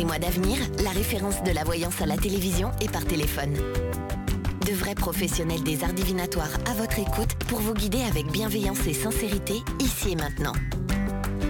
les mois d'avenir, la référence de la voyance à la télévision et par téléphone. De vrais professionnels des arts divinatoires à votre écoute pour vous guider avec bienveillance et sincérité, ici et maintenant.